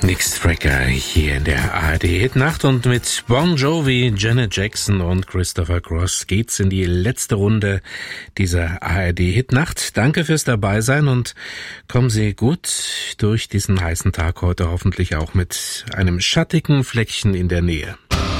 Nick Tracker hier in der ARD-Hitnacht und mit Bon Jovi, Janet Jackson und Christopher Cross geht's in die letzte Runde dieser ARD-Hitnacht. Danke fürs Dabeisein und kommen Sie gut durch diesen heißen Tag heute, hoffentlich auch mit einem schattigen Fleckchen in der Nähe.